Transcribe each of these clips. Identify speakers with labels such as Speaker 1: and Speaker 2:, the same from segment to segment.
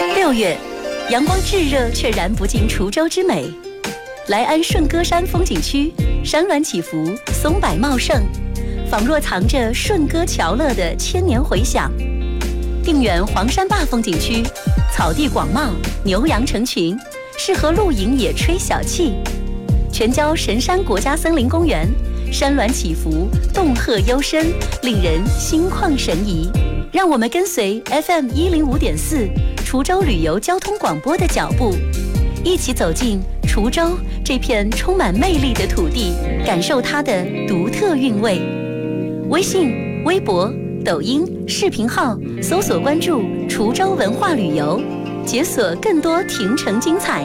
Speaker 1: 6月，阳光炙热却燃不尽滁州之美。来安顺歌山风景区，山峦起伏，松柏茂盛，仿若藏着顺歌桥乐的千年回响。定远黄山坝风景区，草地广袤，牛羊成群，适合露营野炊小憩。全椒神山国家森林公园，山峦起伏，洞壑幽深，令人心旷神怡。让我们跟随 FM105.4滁州旅游交通广播的脚步，一起走进滁州这片充满魅力的土地，感受它的独特韵味。微信、微博、抖音、视频号搜索关注滁州文化旅游，解锁更多亭城精彩。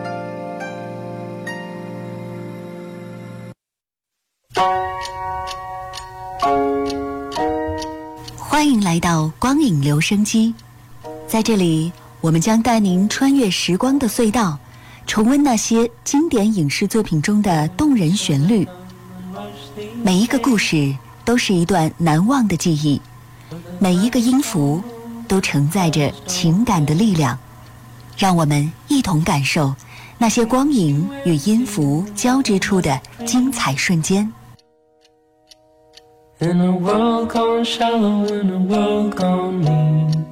Speaker 1: 欢迎来到光影留声机，在这里我们将带您穿越时光的隧道，重温那些经典影视作品中的动人旋律。每一个故事都是一段难忘的记忆，每一个音符都承载着情感的力量。让我们一同感受那些光影与音符交织出的精彩瞬间。
Speaker 2: In a world gone shallow, in a world gone mean。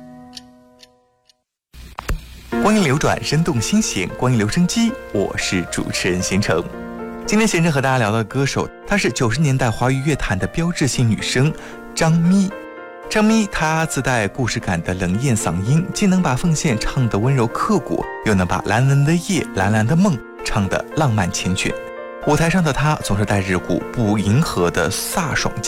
Speaker 3: 光影流转，生动新鲜，光影留声机，我是主持人贤成。今天贤成和大家聊到的歌手，她是90年代华语乐坛的标志性女声张咪。张咪她自带故事感的冷艳嗓音，既能把奉献唱得温柔刻骨，又能把蓝蓝的夜、蓝蓝的梦唱得浪漫缱绻。舞台上的她总是带着股不迎合的飒爽劲。